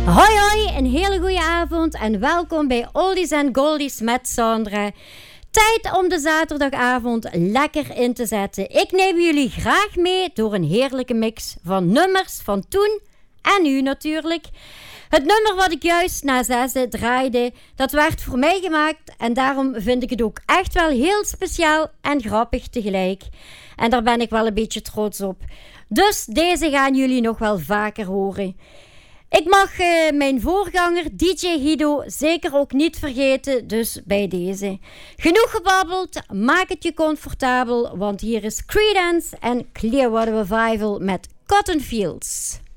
Hoi hoi, een hele goede avond en welkom bij Oldies and Goldies met Sandra. Tijd om de zaterdagavond lekker in te zetten. Ik neem jullie graag mee door een heerlijke mix van nummers van toen en nu natuurlijk. Het nummer wat ik juist na 6 draaide, dat werd voor mij gemaakt en daarom vind ik het ook echt wel heel speciaal en grappig tegelijk. En daar ben ik wel een beetje trots op. Dus deze gaan jullie nog wel vaker horen. Ik mag mijn voorganger DJ Hido zeker ook niet vergeten, dus bij deze. Genoeg gebabbeld, maak het je comfortabel, want hier is Creedence en Clearwater Revival met Cotton Fields.